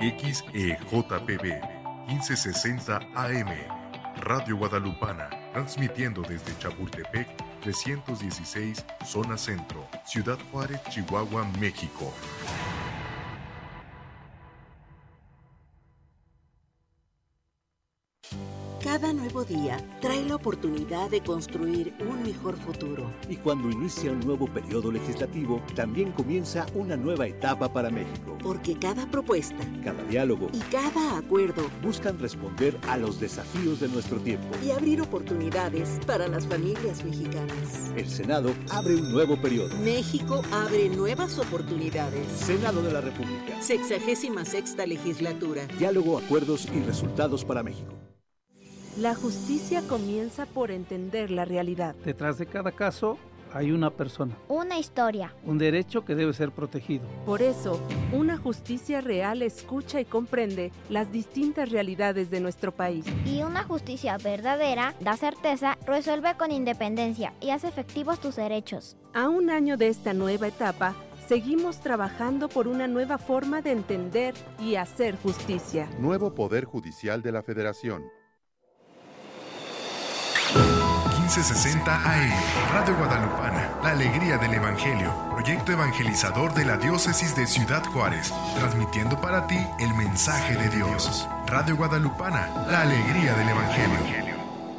XEJPB 1560 AM, Radio Guadalupana, transmitiendo desde Chapultepec 316, Zona Centro, Ciudad Juárez, Chihuahua, México. Cada nuevo día trae la oportunidad de construir un mejor futuro. Y cuando inicia un nuevo periodo legislativo, también comienza una nueva etapa para México. Porque cada propuesta, cada diálogo y cada acuerdo buscan responder a los desafíos de nuestro tiempo y abrir oportunidades para las familias mexicanas. El Senado abre un nuevo periodo. México abre nuevas oportunidades. Senado de la República. 66ª legislatura. Diálogo, acuerdos y resultados para México. La justicia comienza por entender la realidad. Detrás de cada caso hay una persona. Una historia. Un derecho que debe ser protegido. Por eso, una justicia real escucha y comprende las distintas realidades de nuestro país. Y una justicia verdadera da certeza, resuelve con independencia y hace efectivos tus derechos. A un año de esta nueva etapa, seguimos trabajando por una nueva forma de entender y hacer justicia. Nuevo Poder Judicial de la Federación. 1560 AM, Radio Guadalupana, la alegría del Evangelio, proyecto evangelizador de la diócesis de Ciudad Juárez, transmitiendo para ti el mensaje de Dios. Radio Guadalupana, la alegría del Evangelio.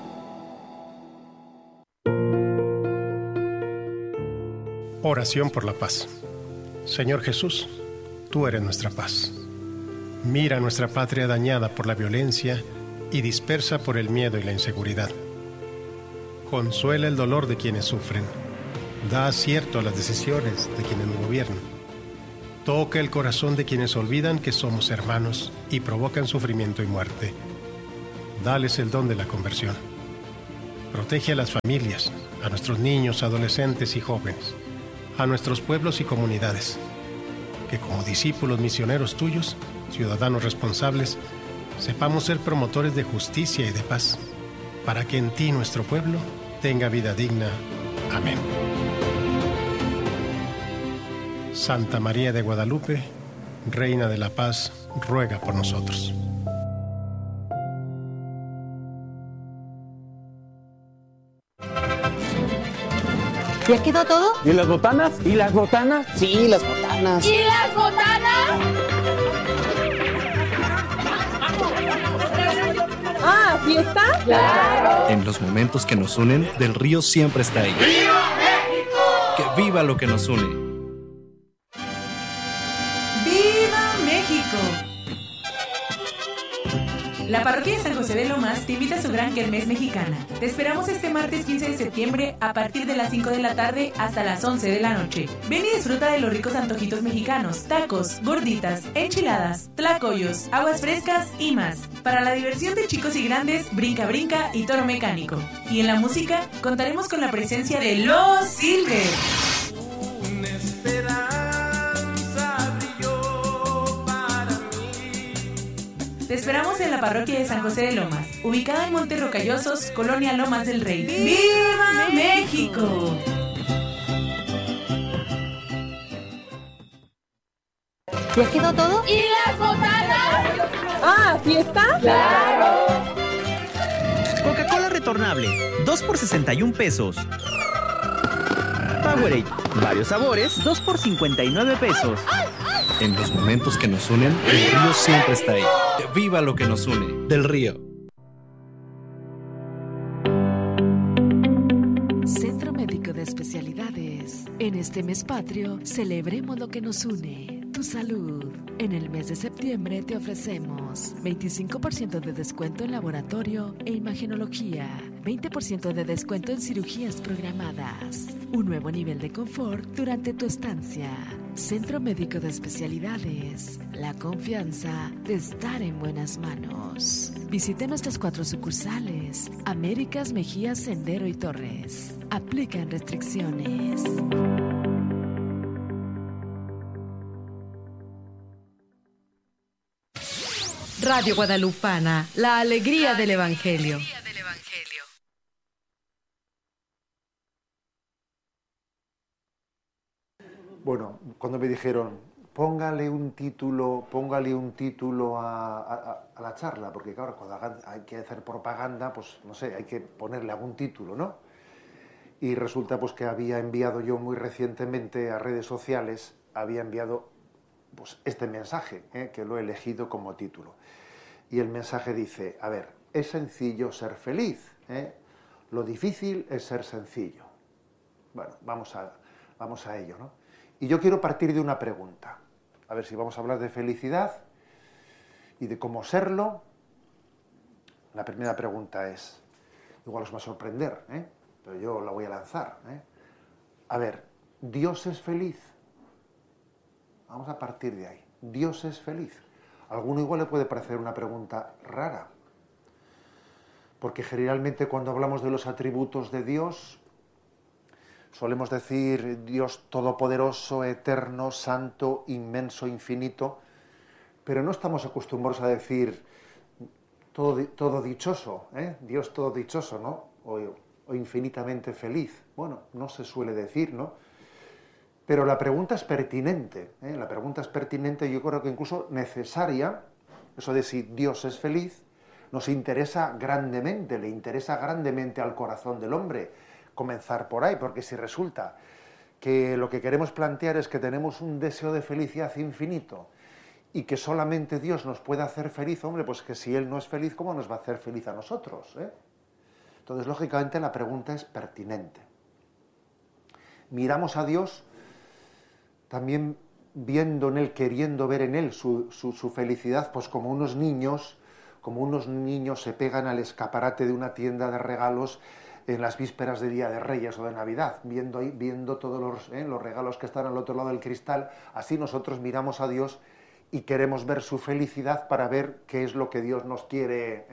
Oración por la paz. Señor Jesús, tú eres nuestra paz. Mira nuestra patria dañada por la violencia y dispersa por el miedo y la inseguridad. Consuela el dolor de quienes sufren. Da acierto a las decisiones de quienes nos gobiernan. Toca el corazón de quienes olvidan que somos hermanos y provocan sufrimiento y muerte. Dales el don de la conversión. Protege a las familias, a nuestros niños, adolescentes y jóvenes, a nuestros pueblos y comunidades. Que como discípulos misioneros tuyos, ciudadanos responsables, sepamos ser promotores de justicia y de paz, para que en ti nuestro pueblo tenga vida digna. Amén. Santa María de Guadalupe, Reina de la Paz, ruega por nosotros. ¿Ya quedó todo? ¿Y las botanas? ¿Y las botanas? Sí, las botanas. ¿Y las botanas? Ah, ¿fiesta? ¡Claro! En los momentos que nos unen, Del Río siempre está ahí. ¡Viva México! ¡Que viva lo que nos une! ¡Viva México! La parroquia de San José de Lomas te invita a su gran kermés mexicana. Te esperamos este martes 15 de septiembre a partir de las 5 de la tarde hasta las 11 de la noche. Ven y disfruta de los ricos antojitos mexicanos, tacos, gorditas, enchiladas, tlacoyos, aguas frescas y más. Para la diversión de chicos y grandes, brinca brinca y toro mecánico. Y en la música contaremos con la presencia de Los Silver. Te esperamos en la parroquia de San José de Lomas, ubicada en Montes Rocallosos, Colonia Lomas del Rey. ¡Viva México! ¿Ya quedó todo? ¿Y las botanas? Ah, ¿fiesta? ¡Claro! Coca-Cola retornable, 2 por 61 pesos. Powerade, varios sabores, 2 por 59 pesos. En los momentos que nos unen, Del Río siempre está ahí. ¡Que viva lo que nos une! Del Río. Centro Médico de Especialidades. En este mes patrio, celebremos lo que nos une. Tu salud. En el mes de septiembre te ofrecemos 25% de descuento en laboratorio e imagenología, 20% de descuento en cirugías programadas, un nuevo nivel de confort durante tu estancia. Centro Médico de Especialidades, la confianza de estar en buenas manos. Visite nuestras 4 sucursales, Américas, Mejía, Sendero y Torres. Aplican restricciones. Radio Guadalupana, la alegría del Evangelio. Bueno, cuando me dijeron, póngale un título a la charla, porque claro, cuando hay que hacer propaganda, pues no sé, hay que ponerle algún título, ¿no? Y resulta pues que había enviado yo muy recientemente a redes sociales, había enviado pues este mensaje, que lo he elegido como título. Y el mensaje dice, a ver, es sencillo ser feliz, lo difícil es ser sencillo. Bueno, vamos a ello, ¿no? Y yo quiero partir de una pregunta. A ver si vamos a hablar de felicidad y de cómo serlo. La primera pregunta es, igual os va a sorprender, pero yo la voy a lanzar. A ver, ¿Dios es feliz? Vamos a partir de ahí. ¿Dios es feliz? A alguno igual le puede parecer una pregunta rara, porque generalmente cuando hablamos de los atributos de Dios, solemos decir Dios todopoderoso, eterno, santo, inmenso, infinito, pero no estamos acostumbrados a decir todo dichoso, Dios todo dichoso, ¿no? O infinitamente feliz. Bueno, no se suele decir, ¿no? Pero la pregunta es pertinente, la pregunta es pertinente, yo creo que incluso necesaria, eso de si Dios es feliz, nos interesa grandemente, le interesa grandemente al corazón del hombre comenzar por ahí, porque si resulta que lo que queremos plantear es que tenemos un deseo de felicidad infinito y que solamente Dios nos puede hacer feliz, hombre, pues que si Él no es feliz, ¿cómo nos va a hacer feliz a nosotros? Entonces, lógicamente, la pregunta es pertinente. Miramos a Dios también viendo en Él, queriendo ver en Él su felicidad, pues como unos niños se pegan al escaparate de una tienda de regalos en las vísperas de Día de Reyes o de Navidad, viendo todos los regalos que están al otro lado del cristal. Así nosotros miramos a Dios y queremos ver su felicidad para ver qué es lo que Dios nos quiere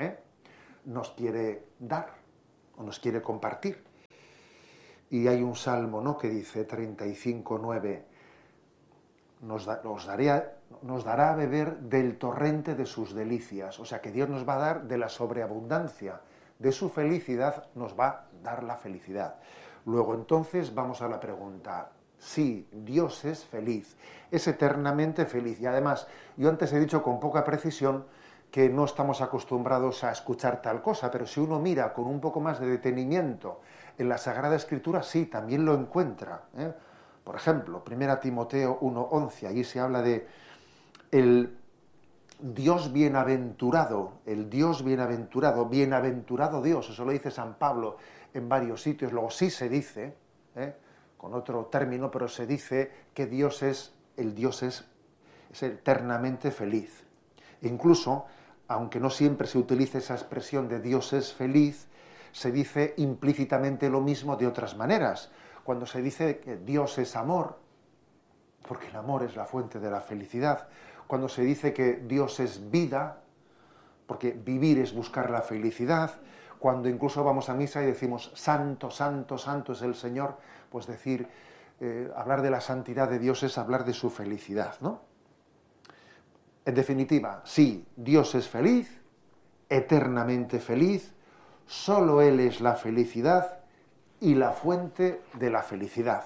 dar o nos quiere compartir. Y hay un salmo, ¿no?, que dice 35:9, nos dará a beber del torrente de sus delicias. O sea que Dios nos va a dar de la sobreabundancia de su felicidad, nos va a dar la felicidad. Luego entonces vamos a la pregunta, sí, Dios es feliz, es eternamente feliz. Y además, yo antes he dicho con poca precisión que no estamos acostumbrados a escuchar tal cosa, pero si uno mira con un poco más de detenimiento en la Sagrada Escritura, sí, también lo encuentra. Por ejemplo, 1 Timoteo 1:11, allí se habla de el Dios bienaventurado, bienaventurado Dios, eso lo dice San Pablo en varios sitios. Luego sí se dice, con otro término, pero se dice que Dios es eternamente feliz. E incluso, aunque no siempre se utilice esa expresión de Dios es feliz, se dice implícitamente lo mismo de otras maneras. Cuando se dice que Dios es amor, porque el amor es la fuente de la felicidad. Cuando se dice que Dios es vida, porque vivir es buscar la felicidad. Cuando incluso vamos a misa y decimos santo, santo, santo es el Señor, pues decir, hablar de la santidad de Dios es hablar de su felicidad, ¿no? En definitiva, sí, Dios es feliz, eternamente feliz, solo Él es la felicidad y la fuente de la felicidad.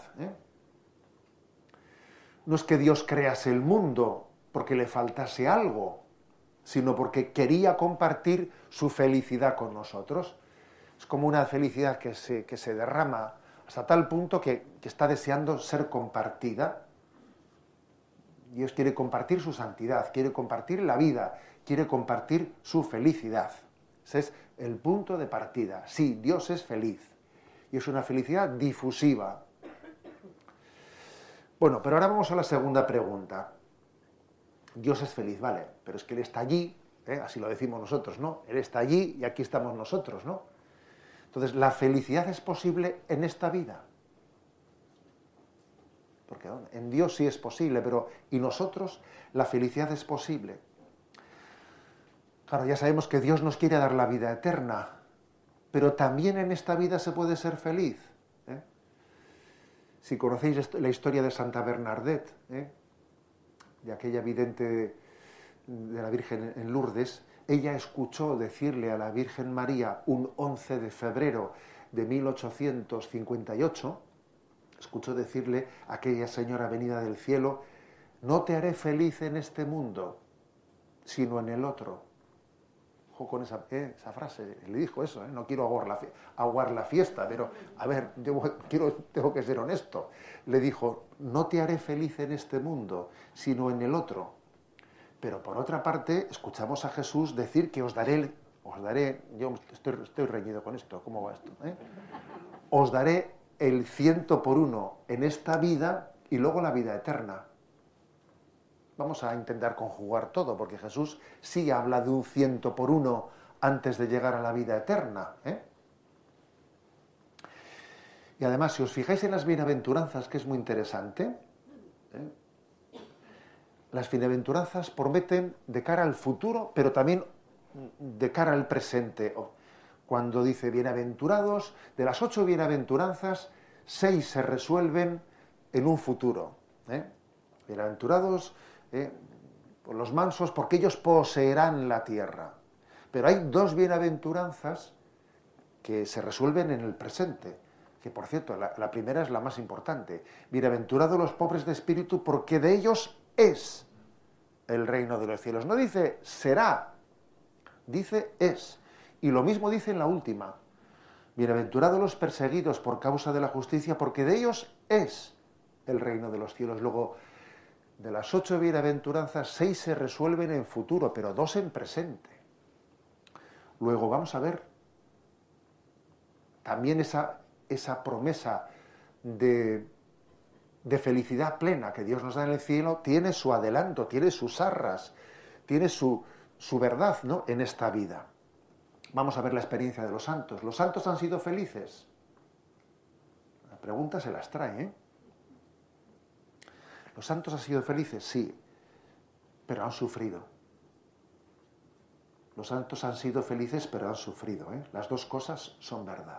No es que Dios crease el mundo porque le faltase algo, sino porque quería compartir su felicidad con nosotros. Es como una felicidad que se derrama hasta tal punto que está deseando ser compartida. Dios quiere compartir su santidad, quiere compartir la vida, quiere compartir su felicidad. Ese es el punto de partida. Sí, Dios es feliz. Y es una felicidad difusiva. Bueno, pero ahora vamos a la segunda pregunta. Dios es feliz, vale, pero es que Él está allí, así lo decimos nosotros, ¿no? Él está allí y aquí estamos nosotros, ¿no? Entonces, ¿la felicidad es posible en esta vida? Porque en Dios sí es posible, pero ¿y nosotros? La felicidad es posible. Claro, ya sabemos que Dios nos quiere dar la vida eterna, pero también en esta vida se puede ser feliz. Si conocéis la historia de Santa Bernadette, de aquella vidente de la Virgen en Lourdes, ella escuchó decirle a la Virgen María un 11 de febrero de 1858, escuchó decirle a aquella señora venida del cielo, no te haré feliz en este mundo, sino en el otro. Ojo con esa frase, le dijo eso, no quiero aguar la fiesta, pero a ver, tengo que ser honesto. Le dijo, no te haré feliz en este mundo, sino en el otro. Pero por otra parte, escuchamos a Jesús decir que os daré, yo estoy reñido con esto, ¿cómo va esto? Os daré el 100 en esta vida y luego la vida eterna. Vamos a intentar conjugar todo, porque Jesús sí habla de un 100 antes de llegar a la vida eterna. Y además, si os fijáis en las bienaventuranzas, que es muy interesante, las bienaventuranzas prometen de cara al futuro, pero también de cara al presente. Cuando dice bienaventurados, de las 8 bienaventuranzas, 6 se resuelven en un futuro. Bienaventurados los mansos, porque ellos poseerán la tierra. Pero hay 2 bienaventuranzas que se resuelven en el presente, que por cierto, la primera es la más importante. Bienaventurados los pobres de espíritu, porque de ellos es el reino de los cielos. No dice será, dice es. Y lo mismo dice en la última. Bienaventurados los perseguidos por causa de la justicia, porque de ellos es el reino de los cielos. Luego, de las 8 bienaventuranzas, 6 se resuelven en futuro, pero 2 en presente. Luego vamos a ver también esa promesa de felicidad plena que Dios nos da en el cielo, tiene su adelanto, tiene sus arras, tiene su verdad, ¿no?, en esta vida. Vamos a ver la experiencia de los santos. ¿Los santos han sido felices? La pregunta se las trae, ¿eh? ¿Los santos han sido felices? Sí, pero han sufrido. Los santos han sido felices, pero han sufrido, ¿eh? Las 2 cosas son verdad.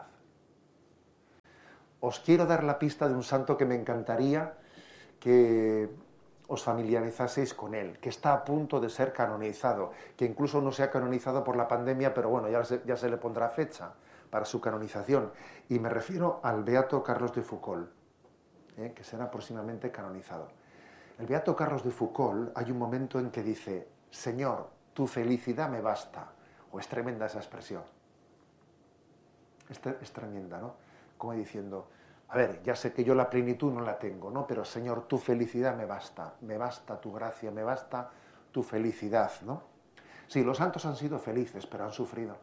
Os quiero dar la pista de un santo que me encantaría que os familiarizaseis con él, que está a punto de ser canonizado, que incluso no se ha canonizado por la pandemia, pero bueno, ya se le pondrá fecha para su canonización. Y me refiero al beato Carlos de Foucauld, que será próximamente canonizado. El beato Carlos de Foucauld, hay un momento en que dice, Señor, tu felicidad me basta. O es tremenda esa expresión. Es tremenda, ¿no? Como diciendo, a ver, ya sé que yo la plenitud no la tengo, ¿no? Pero Señor, tu felicidad me basta tu gracia, me basta tu felicidad, ¿no? Sí, los santos han sido felices, pero han sufrido.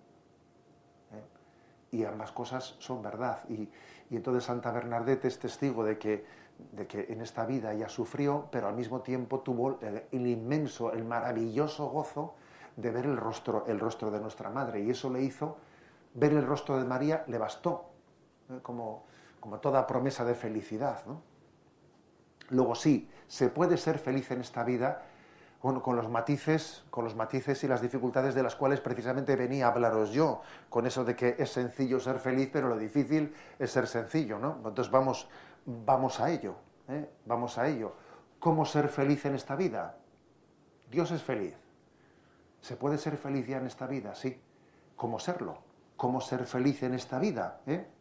Y ambas cosas son verdad. Y entonces Santa Bernadette es testigo de que en esta vida ella sufrió, pero al mismo tiempo tuvo el inmenso, el maravilloso gozo de ver el rostro de nuestra Madre. Y eso le hizo, ver el rostro de María le bastó, como toda promesa de felicidad, ¿no? Luego sí, se puede ser feliz en esta vida, bueno, con los matices y las dificultades de las cuales precisamente venía a hablaros yo, con eso de que es sencillo ser feliz, pero lo difícil es ser sencillo, ¿no? Entonces vamos a ello, vamos a ello. ¿Cómo ser feliz en esta vida? Dios es feliz. ¿Se puede ser feliz ya en esta vida? Sí. ¿Cómo serlo? ¿Cómo ser feliz en esta vida?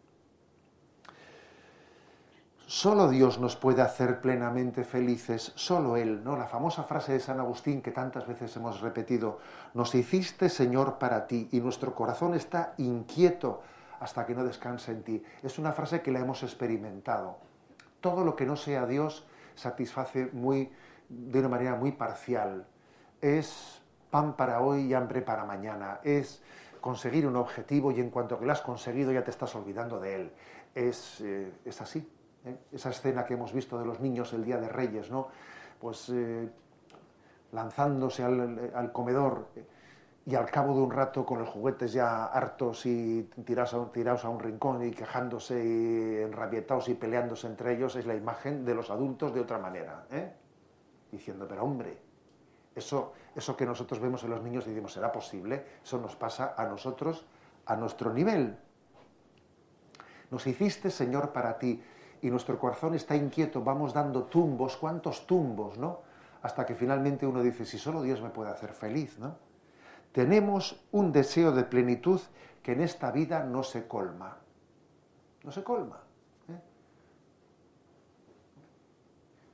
Solo Dios nos puede hacer plenamente felices, solo Él, ¿no? La famosa frase de San Agustín que tantas veces hemos repetido, nos hiciste, Señor, para ti, y nuestro corazón está inquieto hasta que no descanse en ti. Es una frase que la hemos experimentado. Todo lo que no sea Dios satisface de una manera muy parcial. Es pan para hoy y hambre para mañana. Es conseguir un objetivo y en cuanto que lo has conseguido ya te estás olvidando de él. Es así. Esa escena que hemos visto de los niños el día de Reyes, ¿no? Pues lanzándose al comedor y al cabo de un rato con los juguetes ya hartos y tirados a un rincón y quejándose y enrabietados y peleándose entre ellos, es la imagen de los adultos de otra manera, diciendo, pero hombre, eso que nosotros vemos en los niños y decimos, ¿será posible? Eso nos pasa a nosotros a nuestro nivel. Nos hiciste, Señor, para ti, y nuestro corazón está inquieto, vamos dando tumbos, ¿cuántos tumbos, no? Hasta que finalmente uno dice, si solo Dios me puede hacer feliz, ¿no? Tenemos un deseo de plenitud que en esta vida no se colma. No se colma.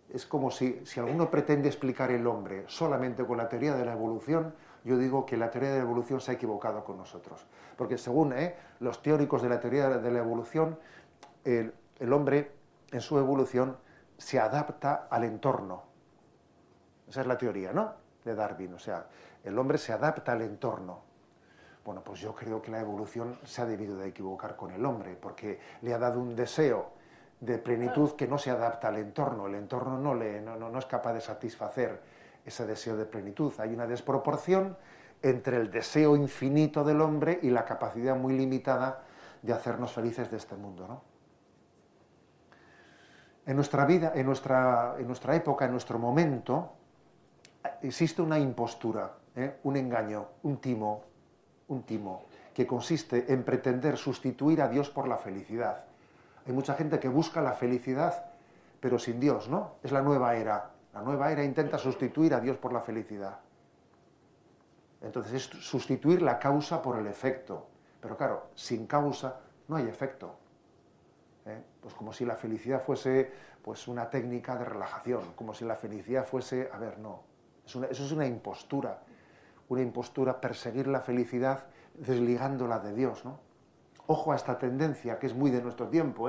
Es como si alguno pretende explicar el hombre solamente con la teoría de la evolución, yo digo que la teoría de la evolución se ha equivocado con nosotros. Porque según los teóricos de la teoría de la evolución, el hombre en su evolución se adapta al entorno. Esa es la teoría, ¿no?, de Darwin. O sea, el hombre se adapta al entorno. Bueno, pues yo creo que la evolución se ha debido de equivocar con el hombre, porque le ha dado un deseo de plenitud que no se adapta al entorno. El entorno no es capaz de satisfacer ese deseo de plenitud. Hay una desproporción entre el deseo infinito del hombre y la capacidad muy limitada de hacernos felices de este mundo, ¿no? En nuestra vida, en nuestra época, en nuestro momento, existe una impostura, un engaño, un timo, que consiste en pretender sustituir a Dios por la felicidad. Hay mucha gente que busca la felicidad, pero sin Dios, ¿no? Es la nueva era. La nueva era intenta sustituir a Dios por la felicidad. Entonces es sustituir la causa por el efecto. Pero claro, sin causa no hay efecto. Pues como si la felicidad fuese pues una técnica de relajación, como si la felicidad fuese... A ver, no. Eso es una impostura. Una impostura, perseguir la felicidad desligándola de Dios, ¿no? Ojo a esta tendencia, que es muy de nuestro tiempo,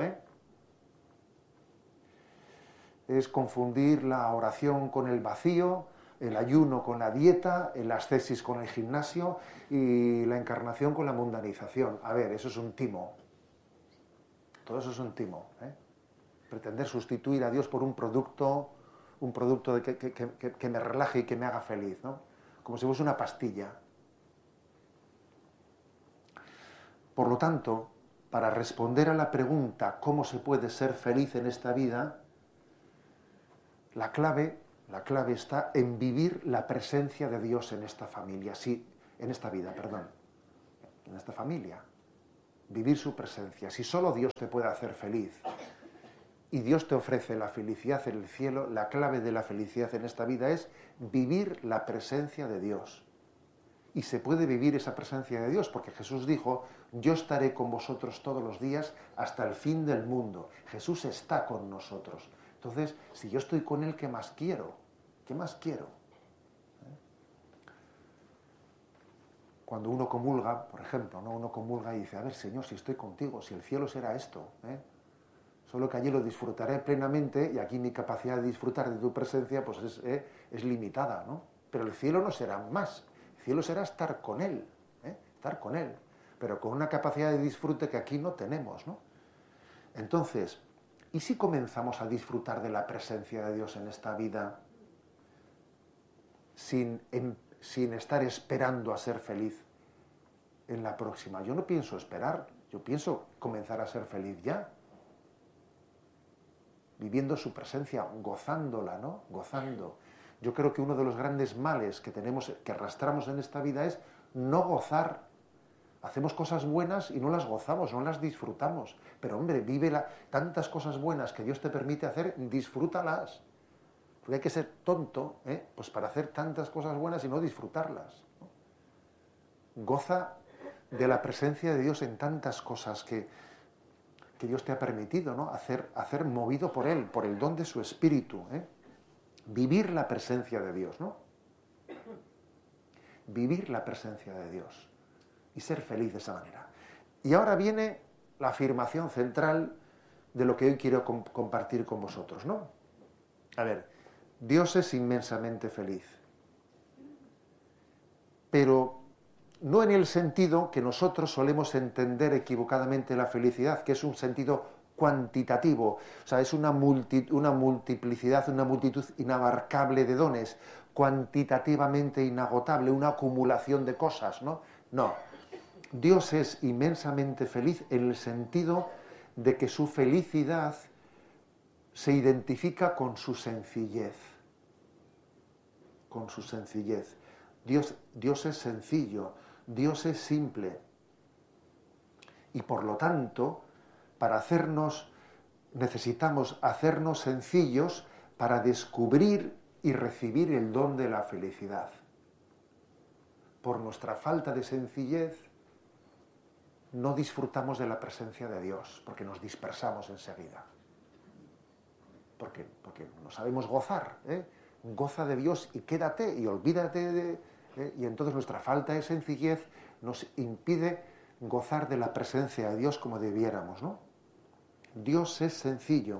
Es confundir la oración con el vacío, el ayuno con la dieta, el ascesis con el gimnasio y la encarnación con la mundanización. A ver, eso es un timo. Todo eso es un timo. Pretender sustituir a Dios por un producto que me relaje y que me haga feliz, ¿no? Como si fuese una pastilla. Por lo tanto, para responder a la pregunta ¿cómo se puede ser feliz en esta vida?, la clave está en vivir la presencia de Dios en esta familia, en esta vida. En esta familia. Vivir su presencia. Si solo Dios te puede hacer feliz y Dios te ofrece la felicidad en el cielo, la clave de la felicidad en esta vida es vivir la presencia de Dios. Y se puede vivir esa presencia de Dios, porque Jesús dijo, yo estaré con vosotros todos los días hasta el fin del mundo. Jesús está con nosotros. Entonces, si yo estoy con Él, ¿qué más quiero? ¿Qué más quiero? Cuando uno comulga, por ejemplo, ¿no? Uno comulga y dice, a ver, Señor, si estoy contigo, si el cielo será esto, solo que allí lo disfrutaré plenamente y aquí mi capacidad de disfrutar de tu presencia pues es limitada, ¿no? Pero el cielo no será más. El cielo será estar con Él, pero con una capacidad de disfrute que aquí no tenemos, ¿no? Entonces, ¿y si comenzamos a disfrutar de la presencia de Dios en esta vida sin estar esperando a ser feliz en la próxima? Yo no pienso esperar, yo pienso comenzar a ser feliz ya, viviendo su presencia, gozándola, ¿no? Gozando. Yo creo que uno de los grandes males que arrastramos en esta vida es no gozar. Hacemos cosas buenas y no las gozamos, no las disfrutamos. Pero hombre, tantas cosas buenas que Dios te permite hacer, disfrútalas. Porque hay que ser tonto, pues para hacer tantas cosas buenas y no disfrutarlas, ¿no? Goza de la presencia de Dios en tantas cosas que Dios te ha permitido, ¿no? Hacer movido por Él, por el don de su Espíritu, Vivir la presencia de Dios, ¿no? Vivir la presencia de Dios y ser feliz de esa manera. Y ahora viene la afirmación central de lo que hoy quiero compartir con vosotros, ¿no? A ver, Dios es inmensamente feliz, pero no en el sentido que nosotros solemos entender equivocadamente la felicidad, que es un sentido cuantitativo, o sea, es una multiplicidad, una multitud inabarcable de dones, cuantitativamente inagotable, una acumulación de cosas, ¿no? No, Dios es inmensamente feliz en el sentido de que su felicidad se identifica con su sencillez. Con su sencillez. Dios es sencillo, Dios es simple. Y por lo tanto, necesitamos hacernos sencillos para descubrir y recibir el don de la felicidad. Por nuestra falta de sencillez, no disfrutamos de la presencia de Dios, porque nos dispersamos enseguida. Porque no sabemos gozar, ¿eh? Goza de Dios y quédate y olvídate de... Y entonces nuestra falta de sencillez nos impide gozar de la presencia de Dios como debiéramos, ¿no? Dios es sencillo.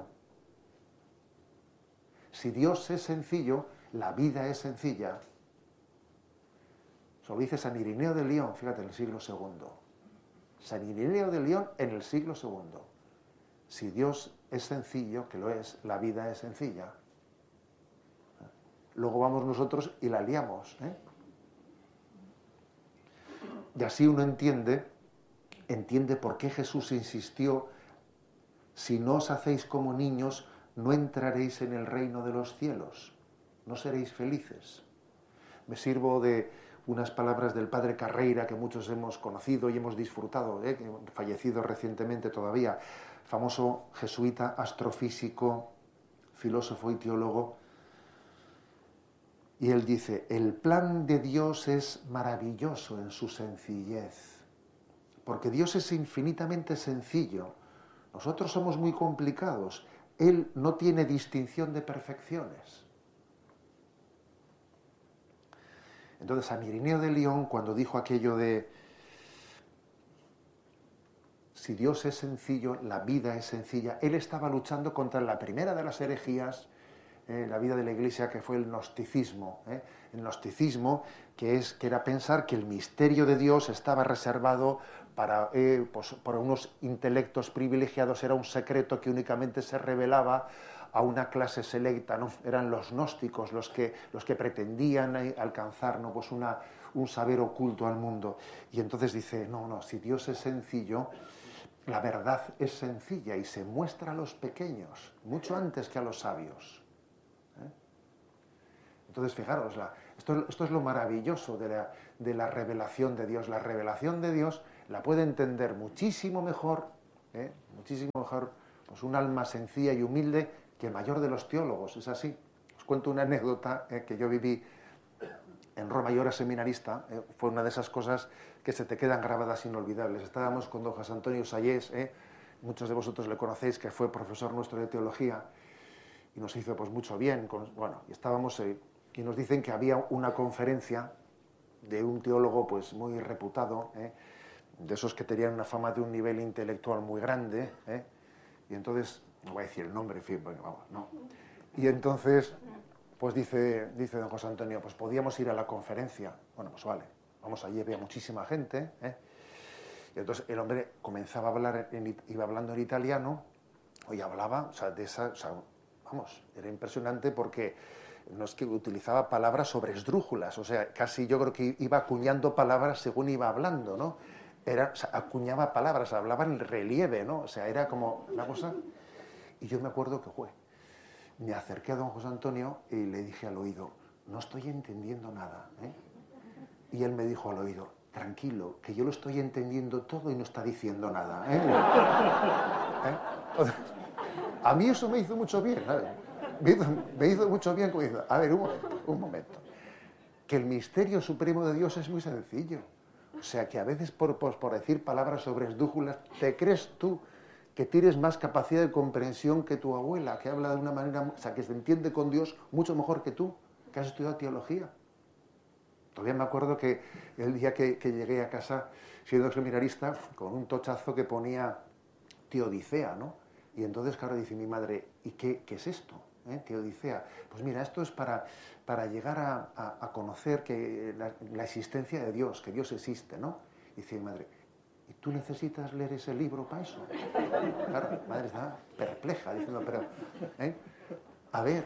Si Dios es sencillo, la vida es sencilla. Eso lo dice San Irineo de León, fíjate, en el siglo II. San Irineo de León en el siglo II. Si Dios es sencillo, que lo es, la vida es sencilla. Luego vamos nosotros y la liamos, ¿eh? Y así uno entiende por qué Jesús insistió: si no os hacéis como niños, no entraréis en el reino de los cielos, no seréis felices. Me sirvo de unas palabras del padre Carreira, que muchos hemos conocido y hemos disfrutado, fallecido recientemente todavía, famoso jesuita, astrofísico, filósofo y teólogo. Y él dice: el plan de Dios es maravilloso en su sencillez, porque Dios es infinitamente sencillo. Nosotros somos muy complicados. Él no tiene distinción de perfecciones. Entonces, San Irineo de León, cuando dijo aquello de si Dios es sencillo, la vida es sencilla, él estaba luchando contra la primera de las herejías en la vida de la Iglesia, que fue el gnosticismo. El gnosticismo, que era pensar que el misterio de Dios estaba reservado para unos intelectos privilegiados, era un secreto que únicamente se revelaba a una clase selecta, ¿no? Eran los gnósticos los que pretendían alcanzar, ¿no? Pues un saber oculto al mundo. Y entonces dice: no, si Dios es sencillo, la verdad es sencilla y se muestra a los pequeños, mucho antes que a los sabios. Entonces, fijaros, esto es lo maravilloso de la revelación de Dios. La revelación de Dios la puede entender muchísimo mejor pues un alma sencilla y humilde que el mayor de los teólogos. Es así. Os cuento una anécdota que yo viví en Roma. Yo era seminarista. Fue una de esas cosas que se te quedan grabadas inolvidables. Estábamos con don José Antonio Sayés, muchos de vosotros le conocéis, que fue profesor nuestro de teología, y nos hizo pues mucho bien. Y estábamos... y nos dicen que había una conferencia de un teólogo pues muy reputado, de esos que tenían una fama de un nivel intelectual muy grande, y entonces, no voy a decir el nombre, en fin, bueno, vamos, no. Y entonces, pues dice don José Antonio, pues podíamos ir a la conferencia. Bueno, pues vale, vamos allí, había muchísima gente, y entonces el hombre comenzaba a hablar, iba hablando en italiano, y hablaba, vamos, era impresionante porque no es que utilizaba palabras sobre esdrújulas, o sea, casi yo creo que iba acuñando palabras según iba hablando, ¿no? Acuñaba palabras, hablaba en relieve, ¿no? O sea, era como una cosa... Y yo me acuerdo que, me acerqué a don José Antonio y le dije al oído: no estoy entendiendo nada, Y él me dijo al oído: tranquilo, que yo lo estoy entendiendo todo y no está diciendo nada, A mí eso me hizo mucho bien, ¿sabes? Me hizo mucho bien, como dice, a ver, un momento. Que el misterio supremo de Dios es muy sencillo. O sea, que a veces por decir palabras sobre esdrújulas, te crees tú que tienes más capacidad de comprensión que tu abuela, que habla de una manera, o sea, que se entiende con Dios mucho mejor que tú, que has estudiado teología. Todavía me acuerdo que el día que llegué a casa, siendo seminarista, con un tochazo que ponía Teodicea, ¿no? Y entonces, claro, dice mi madre: ¿y qué es esto? Teodicea. Pues mira, esto es para llegar a conocer que la existencia de Dios, que Dios existe, ¿no? Y dice mi madre: ¿y tú necesitas leer ese libro para eso? Claro, mi madre está perpleja, diciendo, pero, a ver,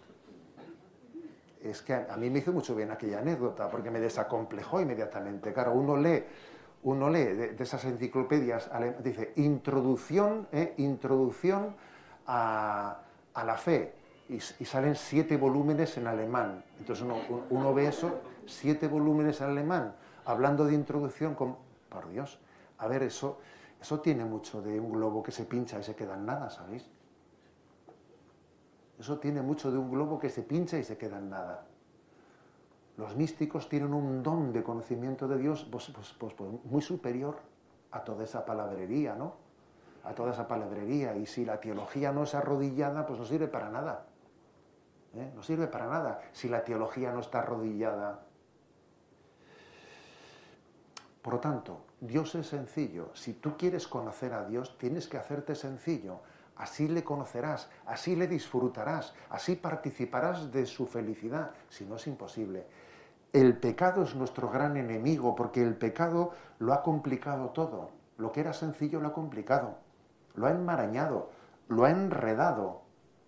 es que a mí me hizo mucho bien aquella anécdota, porque me desacomplejó inmediatamente. Claro, uno lee de esas enciclopedias, dice, introducción a la fe, y salen 7 volúmenes en alemán. Entonces uno ve eso, 7 volúmenes en alemán, hablando de introducción, por Dios, a ver, eso tiene mucho de un globo que se pincha y se queda en nada, ¿sabéis? Eso tiene mucho de un globo que se pincha y se queda en nada. Los místicos tienen un don de conocimiento de Dios pues muy superior a toda esa palabrería, ¿no? a toda esa palabrería. Y si la teología no es arrodillada, pues no sirve para nada. No sirve para nada si la teología no está arrodillada. Por lo tanto, Dios es sencillo. Si tú quieres conocer a Dios, tienes que hacerte sencillo. Así le conocerás, así le disfrutarás, así participarás de su felicidad. Si no, es imposible. El pecado es nuestro gran enemigo, porque el pecado lo ha complicado todo. Lo que era sencillo lo ha complicado, lo ha enmarañado, lo ha enredado.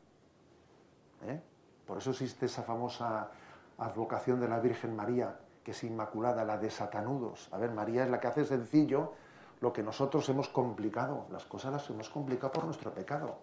Por eso existe esa famosa advocación de la Virgen María, que es inmaculada, la de Satanudos. A ver, María es la que hace sencillo lo que nosotros hemos complicado. Las cosas las hemos complicado por nuestro pecado.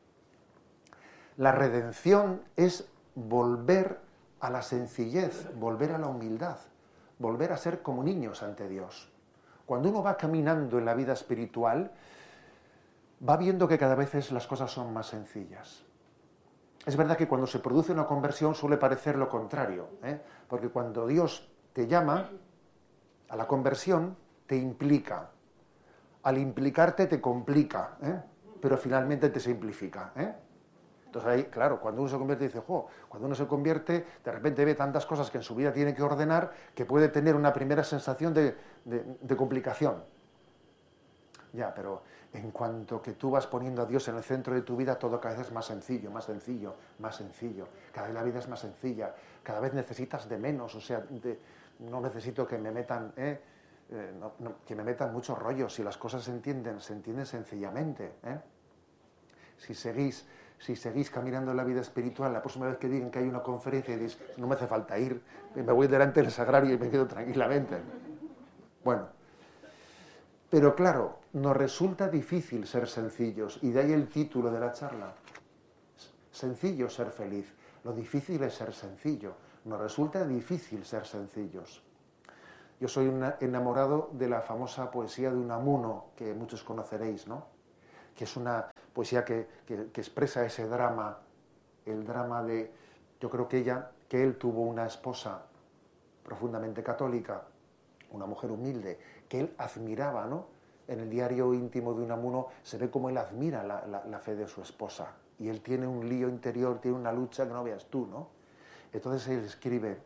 La redención es volver a la sencillez, volver a la humildad, volver a ser como niños ante Dios. Cuando uno va caminando en la vida espiritual, va viendo que cada vez las cosas son más sencillas. Es verdad que cuando se produce una conversión suele parecer lo contrario, porque cuando Dios te llama a la conversión, te implica. Al implicarte te complica, pero finalmente te simplifica. Entonces ahí, claro, cuando uno se convierte dice, cuando uno se convierte, de repente ve tantas cosas que en su vida tiene que ordenar, que puede tener una primera sensación de complicación. Ya, pero en cuanto que tú vas poniendo a Dios en el centro de tu vida, todo cada vez es más sencillo, más sencillo, más sencillo. Cada vez la vida es más sencilla, cada vez necesitas de menos, o sea, no necesito que me metan, que me metan muchos rollos. Si las cosas se entienden sencillamente. Si seguís caminando en la vida espiritual, la próxima vez que digan que hay una conferencia y dices, no me hace falta ir, me voy delante del sagrario y me quedo tranquilamente. Bueno, pero claro, nos resulta difícil ser sencillos, y de ahí el título de la charla. Sencillo ser feliz. Lo difícil es ser sencillo. Nos resulta difícil ser sencillos. Yo soy un enamorado de la famosa poesía de Unamuno, que muchos conoceréis, ¿no? Que es una poesía que expresa ese drama, el drama de, yo creo que él tuvo una esposa profundamente católica, una mujer humilde, que él admiraba, ¿no? En el diario íntimo de Unamuno se ve cómo él admira la fe de su esposa, y él tiene un lío interior, tiene una lucha que no veas tú, ¿no? Entonces él escribe: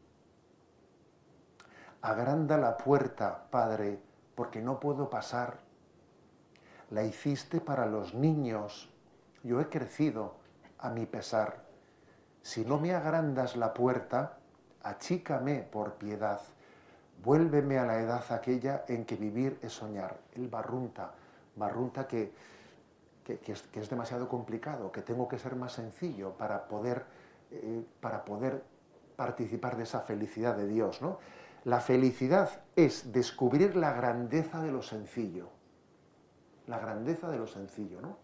agranda la puerta, Padre, porque no puedo pasar. La hiciste para los niños, yo he crecido a mi pesar. Si no me agrandas la puerta, achícame por piedad. Vuélveme a la edad aquella en que vivir es soñar. Él barrunta que es demasiado complicado, que tengo que ser más sencillo para poder participar de esa felicidad de Dios, ¿no? La felicidad es descubrir la grandeza de lo sencillo. La grandeza de lo sencillo, ¿no?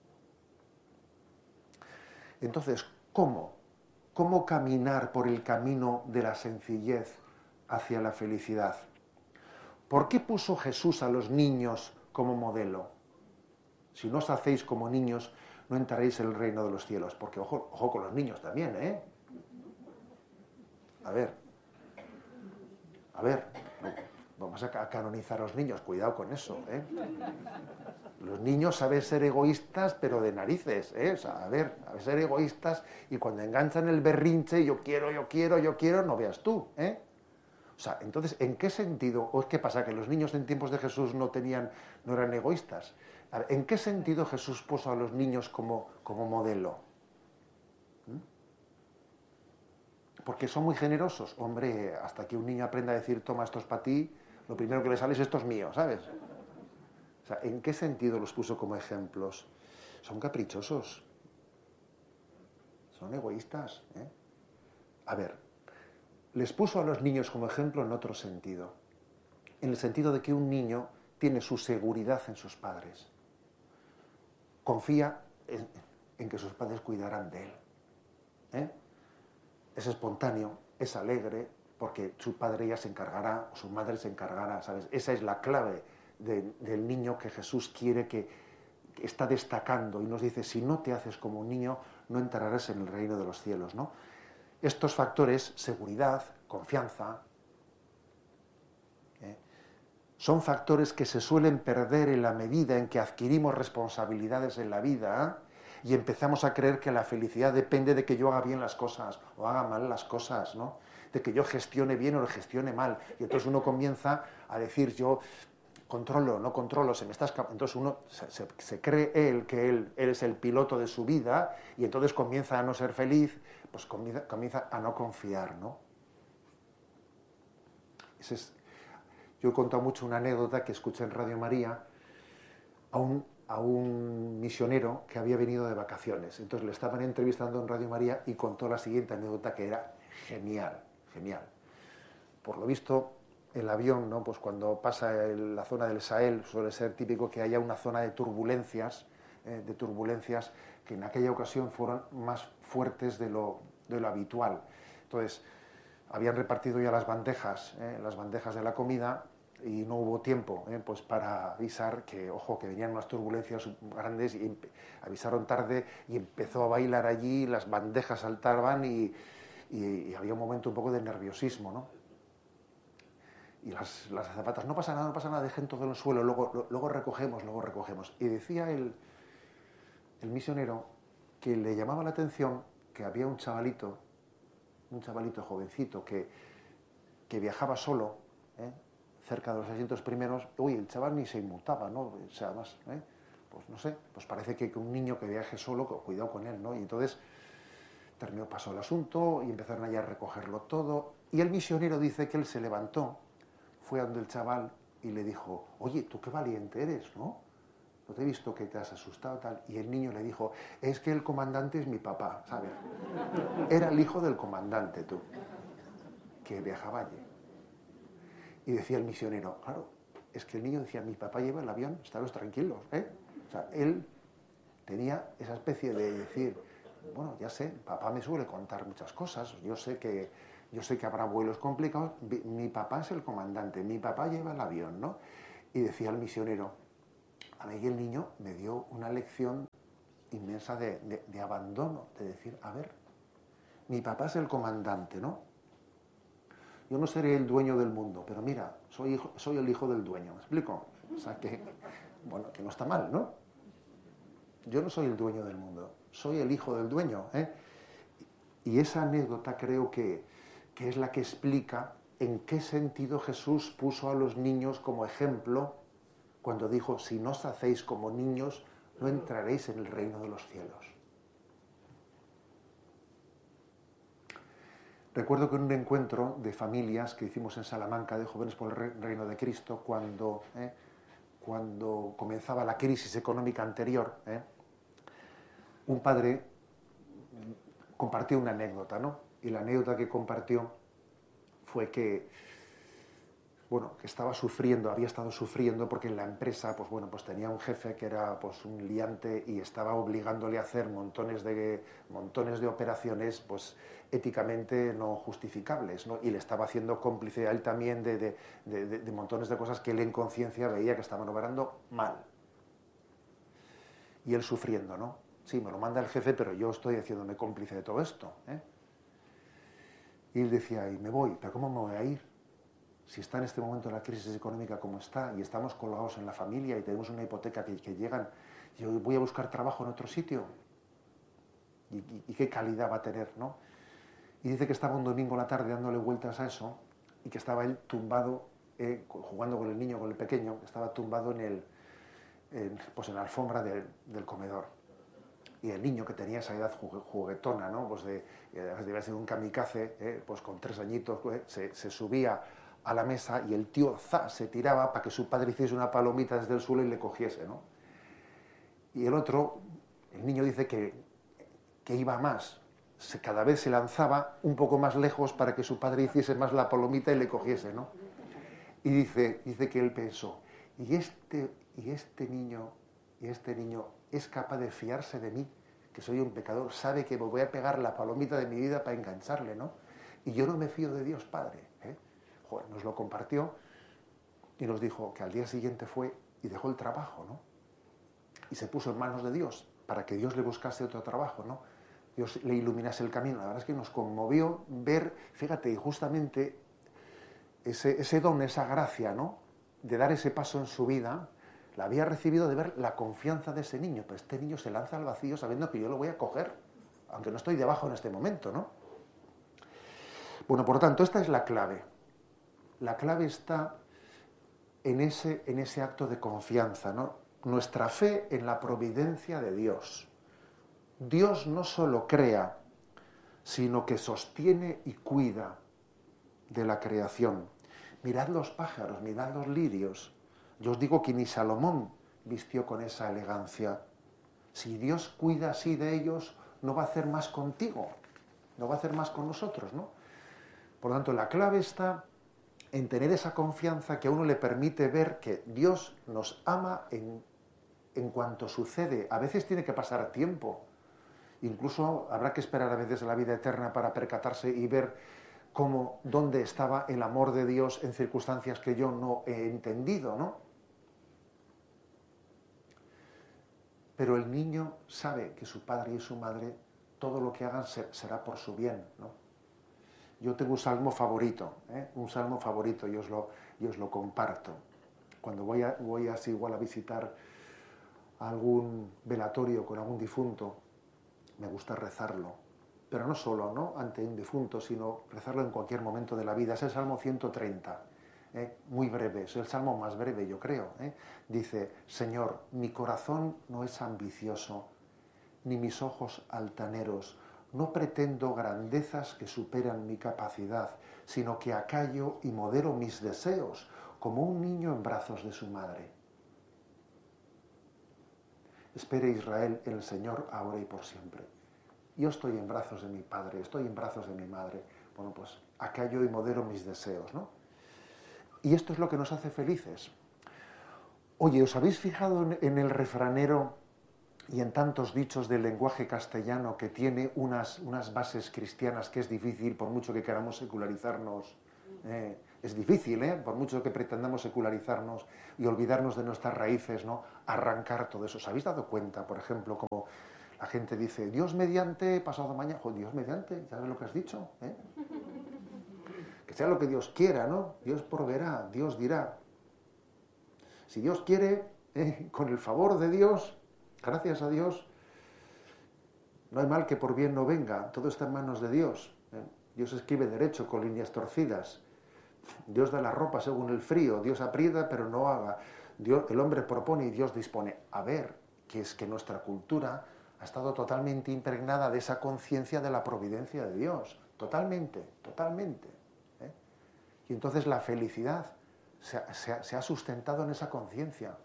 Entonces, ¿cómo? ¿Cómo caminar por el camino de la sencillez hacia la felicidad? ¿Por qué puso Jesús a los niños como modelo? Si no os hacéis como niños, no entraréis en el reino de los cielos. Porque ojo con los niños también, ¿eh? A ver, vamos a canonizar a los niños, cuidado con eso, ¿eh? Los niños saben ser egoístas, pero de narices, ¿eh? O sea, a ver, ser egoístas, y cuando enganchan el berrinche, yo quiero, no veas tú, ¿eh? O sea, entonces, ¿en qué sentido? ¿O es qué pasa? ¿Que los niños en tiempos de Jesús no eran egoístas? A ver, ¿en qué sentido Jesús puso a los niños como modelo? Porque son muy generosos. Hombre, hasta que un niño aprenda a decir, toma, esto es para ti, lo primero que le sale es esto es mío, ¿sabes? O sea, ¿en qué sentido los puso como ejemplos? Son caprichosos. Son egoístas, ¿eh? A ver, les puso a los niños como ejemplo en otro sentido. En el sentido de que un niño tiene su seguridad en sus padres. Confía en que sus padres cuidarán de él, ¿eh? Es espontáneo, es alegre, porque su padre ya se encargará, o su madre se encargará, ¿sabes? Esa es la clave del niño que Jesús quiere, que está destacando, y nos dice, si no te haces como un niño, no entrarás en el reino de los cielos, ¿no? Estos factores, seguridad, confianza, son factores que se suelen perder en la medida en que adquirimos responsabilidades en la vida, y empezamos a creer que la felicidad depende de que yo haga bien las cosas o haga mal las cosas, ¿no? De que yo gestione bien o lo gestione mal. Y entonces uno comienza a decir, yo controlo, no controlo, se me está escapando. Entonces uno se cree que él es el piloto de su vida, y entonces comienza a no ser feliz, pues comienza a no confiar, ¿no? Yo he contado mucho una anécdota que escuché en Radio María a un misionero que había venido de vacaciones. Entonces le estaban entrevistando en Radio María y contó la siguiente anécdota que era genial. Por lo visto, el avión, ¿no? Pues cuando pasa la zona del Sahel suele ser típico que haya una zona de turbulencias que en aquella ocasión fueron más fuertes de lo habitual. Entonces, habían repartido ya las bandejas de la comida, y no hubo tiempo pues para avisar que, ojo, que venían unas turbulencias grandes, y avisaron tarde y empezó a bailar allí, las bandejas saltaban y había un momento un poco de nerviosismo, ¿no? Y las azafatas, no pasa nada, dejen todo en el suelo, luego recogemos. Y decía el misionero que le llamaba la atención que había un chavalito jovencito que viajaba solo, cerca de los asientos primeros. Uy, el chaval ni se inmutaba, ¿no? O sea, más, pues no sé, pues parece que un niño que viaje solo, cuidado con él, ¿no? Y entonces pasó el asunto y empezaron allá a recogerlo todo. Y el misionero dice que él se levantó, fue a donde el chaval y le dijo, oye, tú qué valiente eres, ¿no? No te he visto que te has asustado, tal. Y el niño le dijo, es que el comandante es mi papá, ¿sabes? Era el hijo del comandante, tú, que viajaba allí. Y decía el misionero, claro, es que el niño decía, mi papá lleva el avión, estáos tranquilos, ¿eh? O sea, él tenía esa especie de decir, bueno, ya sé, papá me suele contar muchas cosas, yo sé que habrá vuelos complicados, mi papá es el comandante, mi papá lleva el avión, ¿no? Y decía el misionero, a mí el niño me dio una lección inmensa de abandono, de decir, a ver, mi papá es el comandante, ¿no? Yo no seré el dueño del mundo, pero mira, soy el hijo del dueño, ¿me explico? O sea, que no está mal, ¿no? Yo no soy el dueño del mundo, soy el hijo del dueño, ¿eh? Y esa anécdota creo que es la que explica en qué sentido Jesús puso a los niños como ejemplo cuando dijo, si no os hacéis como niños, no entraréis en el reino de los cielos. Recuerdo que en un encuentro de familias que hicimos en Salamanca de Jóvenes por el Reino de Cristo, cuando comenzaba la crisis económica anterior, un padre compartió una anécdota, ¿no? Y la anécdota que compartió fue que había estado sufriendo porque en la empresa, pues tenía un jefe que era pues un liante y estaba obligándole a hacer montones de operaciones, pues éticamente no justificables, ¿no? Y le estaba haciendo cómplice a él también de montones de cosas que él en conciencia veía que estaban operando mal. Y él sufriendo, ¿no? Sí, me lo manda el jefe, pero yo estoy haciéndome cómplice de todo esto, ¿eh? Y él decía, y me voy, pero ¿cómo me voy a ir? Si está en este momento la crisis económica como está y estamos colgados en la familia y tenemos una hipoteca que llegan, yo voy a buscar trabajo en otro sitio. ¿Y qué calidad va a tener, no? Y dice que estaba un domingo a la tarde dándole vueltas a eso y que estaba él tumbado, jugando con el niño, con el pequeño, que estaba tumbado en la alfombra del comedor. Y el niño, que tenía esa edad juguetona, ¿no? Pues debía ser un kamikaze, pues con 3 añitos, se subía a la mesa y el tío se tiraba para que su padre hiciese una palomita desde el suelo y le cogiese, ¿no? Y el niño dice que iba más, cada vez se lanzaba un poco más lejos para que su padre hiciese más la palomita y le cogiese, ¿no? Y dice que él pensó, y este niño es capaz de fiarse de mí, que soy un pecador, sabe que me voy a pegar la palomita de mi vida para engancharle, ¿no? Y yo no me fío de Dios Padre, ¿eh? Joder, nos lo compartió y nos dijo que al día siguiente fue y dejó el trabajo, ¿no? Y se puso en manos de Dios para que Dios le buscase otro trabajo, ¿no? Dios le iluminase el camino. La verdad es que nos conmovió ver, fíjate, justamente ese don, esa gracia, ¿no? de dar ese paso en su vida, la había recibido de ver la confianza de ese niño. Pero este niño se lanza al vacío sabiendo que yo lo voy a coger, aunque no estoy debajo en este momento, ¿no? Bueno, por lo tanto, esta es la clave. La clave está en ese acto de confianza, ¿no? Nuestra fe en la providencia de Dios. Dios no solo crea, sino que sostiene y cuida de la creación. Mirad los pájaros, mirad los lirios. Yo os digo que ni Salomón vistió con esa elegancia. Si Dios cuida así de ellos, no va a hacer más contigo, no va a hacer más con nosotros, ¿no? Por lo tanto, la clave está en tener esa confianza que a uno le permite ver que Dios nos ama en cuanto sucede. A veces tiene que pasar tiempo. Incluso habrá que esperar a veces a la vida eterna para percatarse y ver dónde estaba el amor de Dios en circunstancias que yo no he entendido, ¿no? Pero el niño sabe que su padre y su madre, todo lo que hagan será por su bien, ¿no? Yo tengo un salmo favorito, y os lo comparto. Cuando voy así igual a visitar algún velatorio con algún difunto, me gusta rezarlo, pero no solo, ¿no?, ante un difunto, sino rezarlo en cualquier momento de la vida. Es el Salmo 130, muy breve, es el salmo más breve, yo creo. Dice: Señor, mi corazón no es ambicioso, ni mis ojos altaneros. No pretendo grandezas que superan mi capacidad, sino que acallo y modero mis deseos, como un niño en brazos de su madre. Espere Israel en el Señor ahora y por siempre. Yo estoy en brazos de mi padre, estoy en brazos de mi madre. Bueno, pues acallo y modero mis deseos, ¿no? Y esto es lo que nos hace felices. Oye, ¿os habéis fijado en el refranero y en tantos dichos del lenguaje castellano que tiene unas bases cristianas que es difícil, por mucho que queramos secularizarnos? Es difícil, por mucho que pretendamos secularizarnos y olvidarnos de nuestras raíces, ¿no?, arrancar todo eso. ¿Os habéis dado cuenta, por ejemplo, como la gente dice, Dios mediante, pasado mañana? Dios mediante, ¿sabes lo que has dicho? Que sea lo que Dios quiera, ¿no? Dios proveerá, Dios dirá. Si Dios quiere, con el favor de Dios, gracias a Dios, no hay mal que por bien no venga, todo está en manos de Dios. Dios escribe derecho con líneas torcidas. Dios da la ropa según el frío, Dios aprieta pero no haga. El hombre propone y Dios dispone. A ver, que es que nuestra cultura ha estado totalmente impregnada de esa conciencia de la providencia de Dios. Totalmente, totalmente. Y entonces la felicidad se ha sustentado en esa conciencia.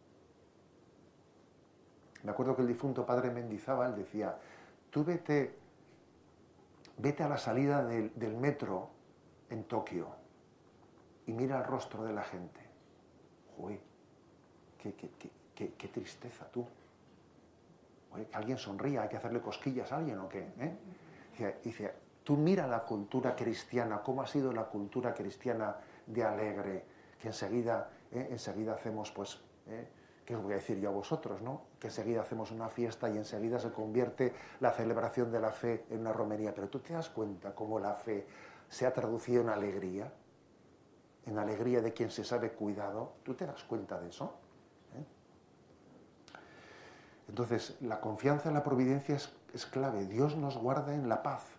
Me acuerdo que el difunto padre Mendizábal decía, tú vete a la salida del metro en Tokio y mira el rostro de la gente. Uy, qué tristeza, tú. Oye, que alguien sonría, hay que hacerle cosquillas a alguien o qué. Dice, tú mira la cultura cristiana, cómo ha sido la cultura cristiana de alegre, que enseguida hacemos, pues, ¿qué os voy a decir yo a vosotros, no? Que enseguida hacemos una fiesta y enseguida se convierte la celebración de la fe en una romería. Pero tú te das cuenta cómo la fe se ha traducido en alegría de quien se sabe cuidado. ¿Tú te das cuenta de eso? Entonces, la confianza en la providencia es clave. Dios nos guarda en la paz.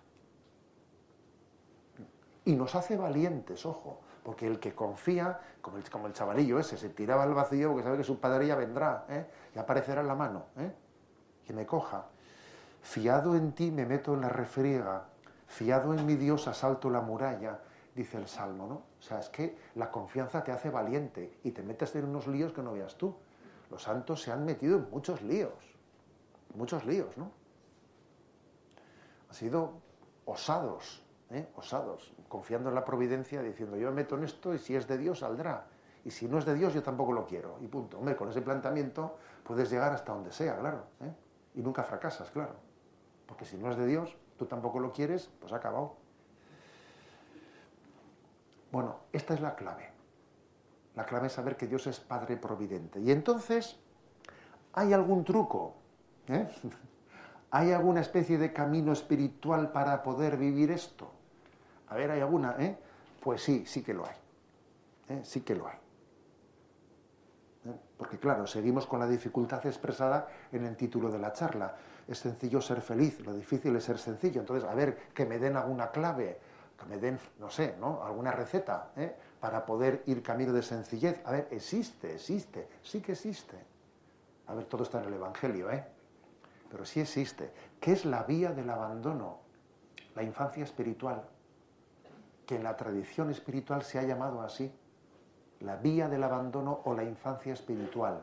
Y nos hace valientes, ojo, porque el que confía, como el chavalillo ese, se tiraba al vacío porque sabe que su padre ya vendrá, y aparecerá en la mano, que me coja. Fiado en ti me meto en la refriega, fiado en mi Dios asalto la muralla, dice el Salmo, ¿no? O sea, es que la confianza te hace valiente y te metes en unos líos que no veas tú. Los santos se han metido en muchos líos, ¿no? Han sido osados, confiando en la providencia, diciendo yo me meto en esto y si es de Dios saldrá, y si no es de Dios yo tampoco lo quiero, y punto. Hombre, con ese planteamiento puedes llegar hasta donde sea, claro, y nunca fracasas, claro, porque si no es de Dios, tú tampoco lo quieres, pues ha acabado. Bueno, esta es la clave. La clave es saber que Dios es Padre Providente. Y entonces, ¿hay algún truco? ¿Hay alguna especie de camino espiritual para poder vivir esto? A ver, ¿hay alguna? Pues sí que lo hay. Sí que lo hay. Porque claro, seguimos con la dificultad expresada en el título de la charla. Es sencillo ser feliz, lo difícil es ser sencillo. Entonces, a ver, que me den alguna clave, que me den, no sé, ¿no?, alguna receta, para poder ir camino de sencillez. A ver, existe, sí que existe. A ver, todo está en el Evangelio, pero sí existe. ¿Qué es la vía del abandono? La infancia espiritual, que en la tradición espiritual se ha llamado así. La vía del abandono o la infancia espiritual.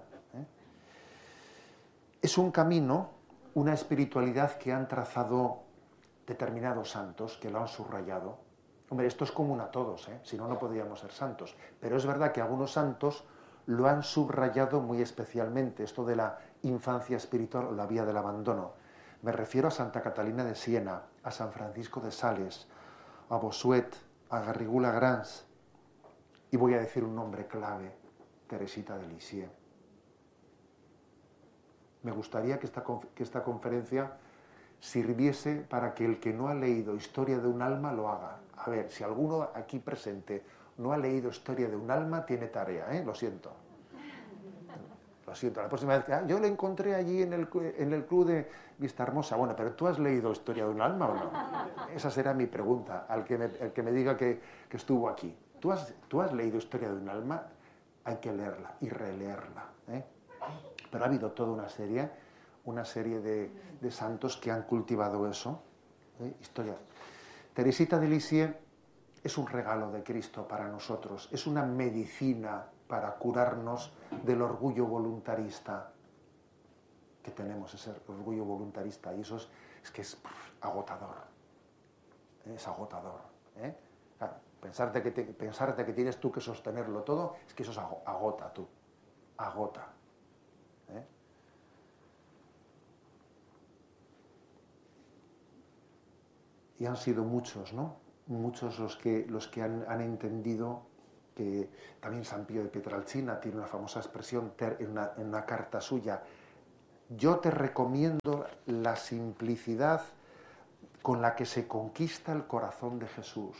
Es un camino, una espiritualidad que han trazado determinados santos, que lo han subrayado. Hombre, esto es común a todos, si no, no podríamos ser santos. Pero es verdad que algunos santos lo han subrayado muy especialmente, esto de la infancia espiritual o la vía del abandono. Me refiero a Santa Catalina de Siena, a San Francisco de Sales, a Bossuet, a Garrigou-Lagrange, y voy a decir un nombre clave, Teresita de Lisieux. Me gustaría que esta conferencia sirviese para que el que no ha leído Historia de un alma lo haga. A ver, si alguno aquí presente no ha leído Historia de un alma, tiene tarea, lo siento. Lo siento, la próxima vez yo lo encontré allí en el club de Vista Hermosa. Bueno, pero ¿tú has leído Historia de un alma o no? Esa será mi pregunta, el que me diga que estuvo aquí. ¿Tú has leído Historia de un alma? Hay que leerla y releerla. Pero ha habido toda una serie de santos que han cultivado eso. Historia. Teresita de Lisieux es un regalo de Cristo para nosotros, es una medicina para curarnos del orgullo voluntarista que tenemos, ese orgullo voluntarista, y eso es que es agotador. Es agotador. Claro, pensarte que tienes tú que sostenerlo todo, es que eso agota tú. Agota. Y han sido muchos, ¿no? Muchos los que han entendido que también San Pío de Pietrelcina tiene una famosa expresión en una carta suya: yo te recomiendo la simplicidad con la que se conquista el corazón de Jesús.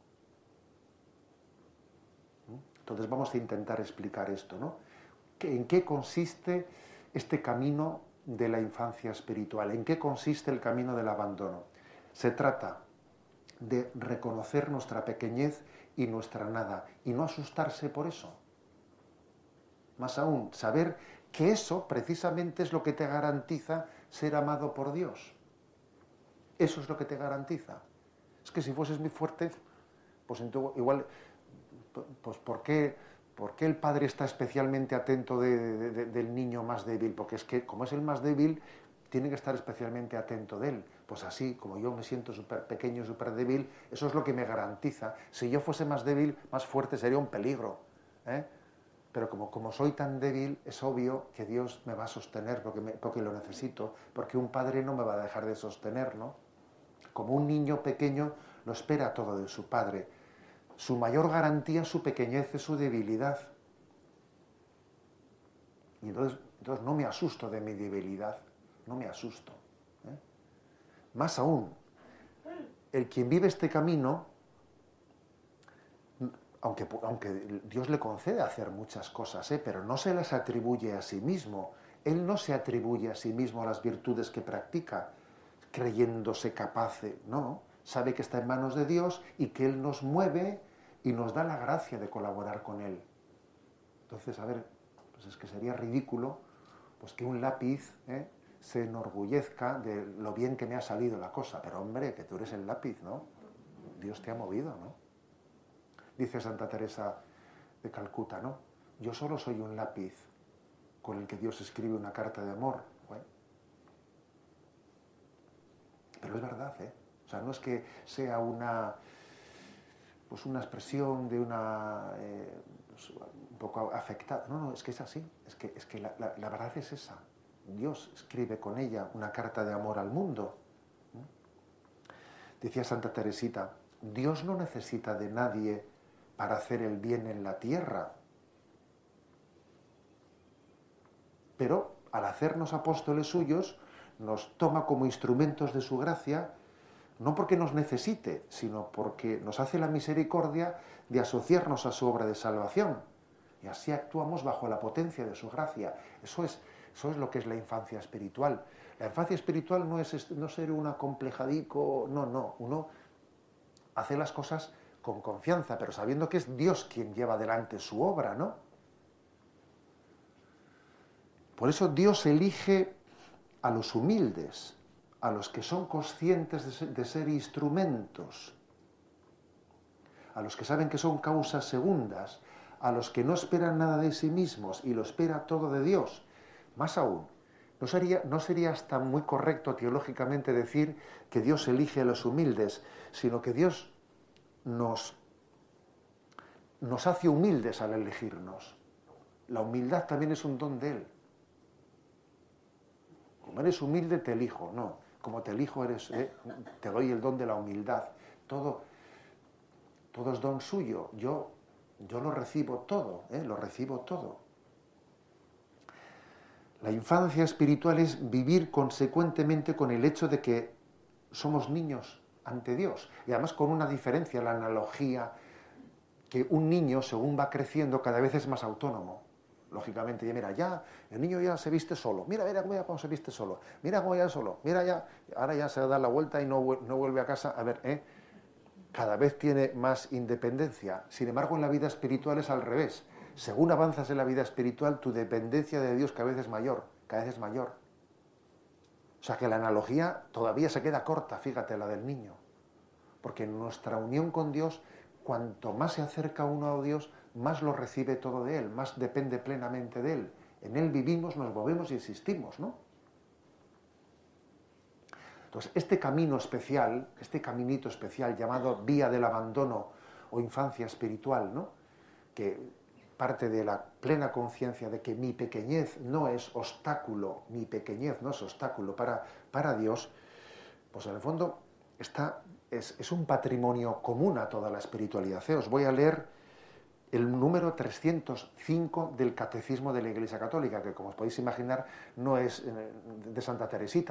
Entonces vamos a intentar explicar esto, ¿no? ¿En qué consiste este camino de la infancia espiritual? ¿En qué consiste el camino del abandono? Se trata de reconocer nuestra pequeñez y nuestra nada, y no asustarse por eso. Más aún, saber que eso precisamente es lo que te garantiza ser amado por Dios. Eso es lo que te garantiza. Es que si fueses muy fuerte, pues igual, pues ¿por qué el padre está especialmente atento del niño más débil? Porque es que, como es el más débil, tiene que estar especialmente atento de él. Pues así, como yo me siento súper pequeño, súper débil, eso es lo que me garantiza. Si yo fuese más débil, más fuerte, sería un peligro. Pero como soy tan débil, es obvio que Dios me va a sostener porque lo necesito, porque un padre no me va a dejar de sostener, ¿no? Como un niño pequeño lo espera todo de su padre. Su mayor garantía es su pequeñez, es su debilidad. Y entonces no me asusto de mi debilidad. No me asusto. Más aún, el quien vive este camino, aunque Dios le concede hacer muchas cosas, pero no se las atribuye a sí mismo. Él no se atribuye a sí mismo las virtudes que practica, creyéndose capaz no. Sabe que está en manos de Dios y que Él nos mueve y nos da la gracia de colaborar con Él. Entonces, a ver, pues es que sería ridículo pues que un lápiz se enorgullezca de lo bien que me ha salido la cosa. Pero hombre, que tú eres el lápiz, ¿no? Dios te ha movido, ¿no? Dice Santa Teresa de Calcuta, ¿no? Yo solo soy un lápiz con el que Dios escribe una carta de amor. Pero es verdad, O sea, no es que sea una expresión de un poco afectada. No, es que es así. Es que la verdad es esa. Dios escribe con ella una carta de amor al mundo. Decía Santa Teresita, Dios no necesita de nadie para hacer el bien en la tierra. Pero al hacernos apóstoles suyos, nos toma como instrumentos de su gracia, no porque nos necesite, sino porque nos hace la misericordia de asociarnos a su obra de salvación. Y así actuamos bajo la potencia de su gracia. Eso es lo que es la infancia espiritual. La infancia espiritual no es no ser un acomplejadico, no. Uno hace las cosas con confianza, pero sabiendo que es Dios quien lleva adelante su obra, ¿no? Por eso Dios elige a los humildes, a los que son conscientes de ser instrumentos, a los que saben que son causas segundas, a los que no esperan nada de sí mismos y lo espera todo de Dios. Más aún, no sería hasta muy correcto teológicamente decir que Dios elige a los humildes, sino que Dios nos hace humildes al elegirnos. La humildad también es un don de Él. Como eres humilde, te elijo. No, como te elijo, te doy el don de la humildad. Todo es don suyo. Yo lo recibo todo, lo recibo todo. La infancia espiritual es vivir consecuentemente con el hecho de que somos niños ante Dios. Y además con una diferencia, la analogía, que un niño, según va creciendo, cada vez es más autónomo. Lógicamente, el niño ya se viste solo. Mira cómo se viste solo. Mira cómo ya solo. Ahora ya se da la vuelta y no vuelve a casa. Cada vez tiene más independencia. Sin embargo, en la vida espiritual es al revés. Según avanzas en la vida espiritual, tu dependencia de Dios cada vez es mayor. O sea que la analogía todavía se queda corta, fíjate, la del niño. Porque en nuestra unión con Dios, cuanto más se acerca uno a Dios, más lo recibe todo de Él, más depende plenamente de Él. En Él vivimos, nos movemos y existimos, ¿no? Entonces, este camino especial, este caminito especial llamado vía del abandono o infancia espiritual, ¿no? Que parte de la plena conciencia de que mi pequeñez no es obstáculo para Dios, pues en el fondo es un patrimonio común a toda la espiritualidad. Os voy a leer el número 305 del Catecismo de la Iglesia Católica, que como os podéis imaginar no es de Santa Teresita,